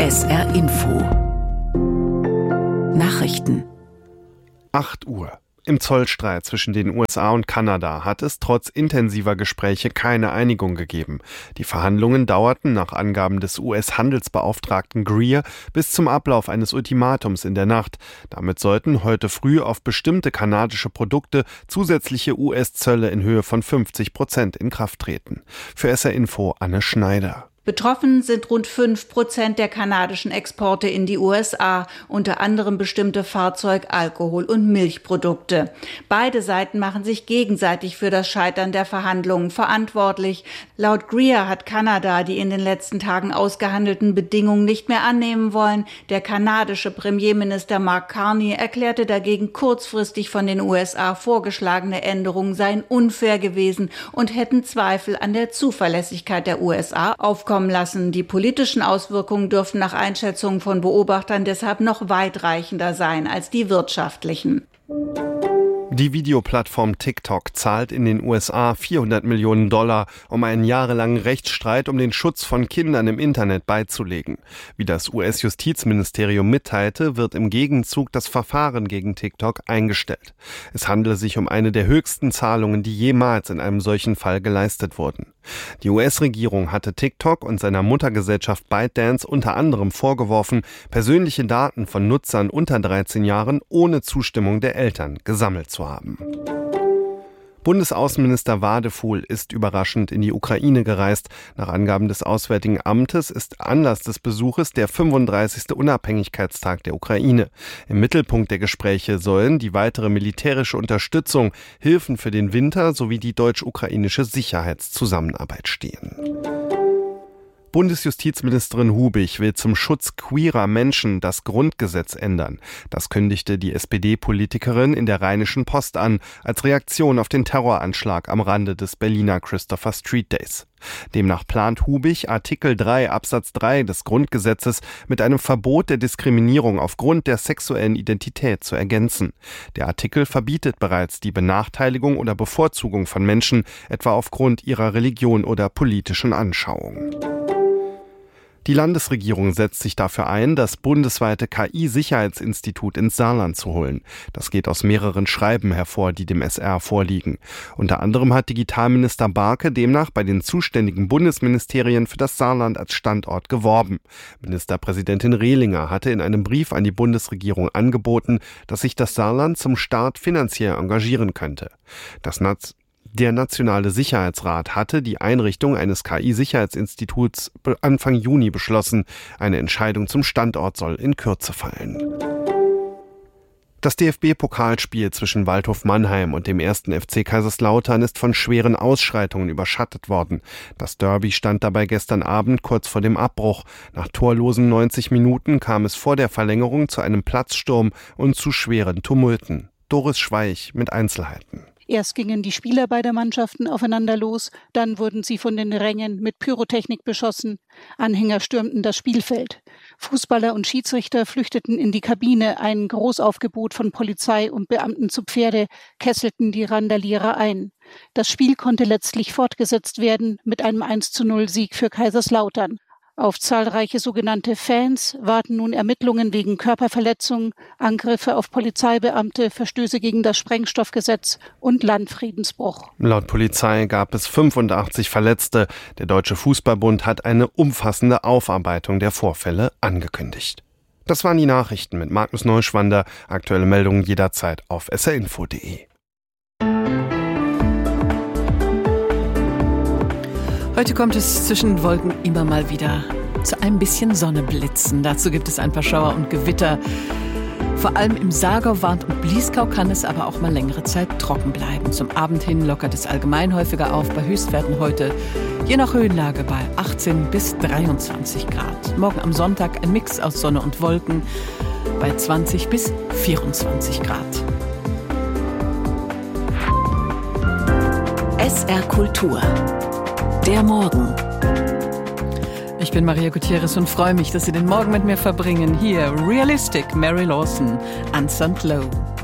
SR Info Nachrichten 8 Uhr. Im Zollstreit zwischen den USA und Kanada hat es trotz intensiver Gespräche keine Einigung gegeben. Die Verhandlungen dauerten nach Angaben des US-Handelsbeauftragten Greer bis zum Ablauf eines Ultimatums in der Nacht. Damit sollten heute früh auf bestimmte kanadische Produkte zusätzliche US-Zölle in Höhe von 50% in Kraft treten. Für SR Info Anne Schneider. Betroffen sind rund 5% der kanadischen Exporte in die USA, unter anderem bestimmte Fahrzeug-, Alkohol- und Milchprodukte. Beide Seiten machen sich gegenseitig für das Scheitern der Verhandlungen verantwortlich. Laut Greer hat Kanada die in den letzten Tagen ausgehandelten Bedingungen nicht mehr annehmen wollen. Der kanadische Premierminister Mark Carney erklärte dagegen, kurzfristig von den USA vorgeschlagene Änderungen seien unfair gewesen und hätten Zweifel an der Zuverlässigkeit der USA aufkommen lassen. Die politischen Auswirkungen dürften nach Einschätzung von Beobachtern deshalb noch weitreichender sein als die wirtschaftlichen. Die Videoplattform TikTok zahlt in den USA $400 Millionen, um einen jahrelangen Rechtsstreit um den Schutz von Kindern im Internet beizulegen. Wie das US-Justizministerium mitteilte, wird im Gegenzug das Verfahren gegen TikTok eingestellt. Es handele sich um eine der höchsten Zahlungen, die jemals in einem solchen Fall geleistet wurden. Die US-Regierung hatte TikTok und seiner Muttergesellschaft ByteDance unter anderem vorgeworfen, persönliche Daten von Nutzern unter 13 Jahren ohne Zustimmung der Eltern gesammelt zu haben. Bundesaußenminister Wadefuhl ist überraschend in die Ukraine gereist. Nach Angaben des Auswärtigen Amtes ist Anlass des Besuches der 35. Unabhängigkeitstag der Ukraine. Im Mittelpunkt der Gespräche sollen die weitere militärische Unterstützung, Hilfen für den Winter sowie die deutsch-ukrainische Sicherheitszusammenarbeit stehen. Bundesjustizministerin Hubig will zum Schutz queerer Menschen das Grundgesetz ändern. Das kündigte die SPD-Politikerin in der Rheinischen Post an, als Reaktion auf den Terroranschlag am Rande des Berliner Christopher Street Days. Demnach plant Hubig, Artikel 3 Absatz 3 des Grundgesetzes mit einem Verbot der Diskriminierung aufgrund der sexuellen Identität zu ergänzen. Der Artikel verbietet bereits die Benachteiligung oder Bevorzugung von Menschen, etwa aufgrund ihrer Religion oder politischen Anschauung. Die Landesregierung setzt sich dafür ein, das bundesweite KI-Sicherheitsinstitut ins Saarland zu holen. Das geht aus mehreren Schreiben hervor, die dem SR vorliegen. Unter anderem hat Digitalminister Barke demnach bei den zuständigen Bundesministerien für das Saarland als Standort geworben. Ministerpräsidentin Rehlinger hatte in einem Brief an die Bundesregierung angeboten, dass sich das Saarland zum Start finanziell engagieren könnte. Der Nationale Sicherheitsrat hatte die Einrichtung eines KI-Sicherheitsinstituts Anfang Juni beschlossen. Eine Entscheidung zum Standort soll in Kürze fallen. Das DFB-Pokalspiel zwischen Waldhof Mannheim und dem 1. FC Kaiserslautern ist von schweren Ausschreitungen überschattet worden. Das Derby stand dabei gestern Abend kurz vor dem Abbruch. Nach torlosen 90 Minuten kam es vor der Verlängerung zu einem Platzsturm und zu schweren Tumulten. Doris Schweich mit Einzelheiten. Erst gingen die Spieler beider Mannschaften aufeinander los, dann wurden sie von den Rängen mit Pyrotechnik beschossen. Anhänger stürmten das Spielfeld. Fußballer und Schiedsrichter flüchteten in die Kabine. Ein Großaufgebot von Polizei und Beamten zu Pferde kesselten die Randalierer ein. Das Spiel konnte letztlich fortgesetzt werden mit einem 1:0-Sieg für Kaiserslautern. Auf zahlreiche sogenannte Fans warten nun Ermittlungen wegen Körperverletzung, Angriffe auf Polizeibeamte, Verstöße gegen das Sprengstoffgesetz und Landfriedensbruch. Laut Polizei gab es 85 Verletzte. Der Deutsche Fußballbund hat eine umfassende Aufarbeitung der Vorfälle angekündigt. Das waren die Nachrichten mit Magnus Neuschwander. Aktuelle Meldungen jederzeit auf srinfo.de. Heute kommt es zwischen Wolken immer mal wieder zu ein bisschen Sonneblitzen. Dazu gibt es ein paar Schauer und Gewitter. Vor allem im Saargau, Warnt und Bliesgau kann es aber auch mal längere Zeit trocken bleiben. Zum Abend hin lockert es allgemein häufiger auf, bei Höchstwerten heute je nach Höhenlage bei 18 bis 23 Grad. Morgen am Sonntag ein Mix aus Sonne und Wolken bei 20 bis 24 Grad. SR Kultur. Der Morgen. Ich bin Maria Gutierrez und freue mich, dass Sie den Morgen mit mir verbringen. Hier Realistic, Mary Lawson, Unsung Low.